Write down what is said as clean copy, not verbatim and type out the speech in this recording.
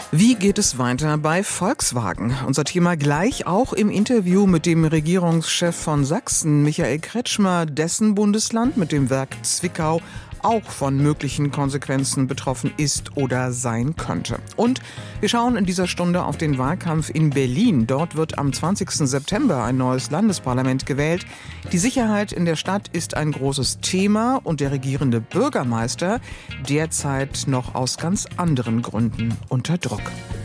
Wie geht es weiter bei Volkswagen? Unser Thema gleich auch im Interview mit dem Regierungschef von Sachsen, Michael Kretschmer, dessen Bundesland mit dem Werk Zwickau auch von möglichen Konsequenzen betroffen ist oder sein könnte. Und wir schauen in dieser Stunde auf den Wahlkampf in Berlin. Dort wird am 20. September ein neues Landesparlament gewählt. Die Sicherheit in der Stadt ist ein großes Thema und der regierende Bürgermeister derzeit noch aus ganz anderen Gründen unter Druck.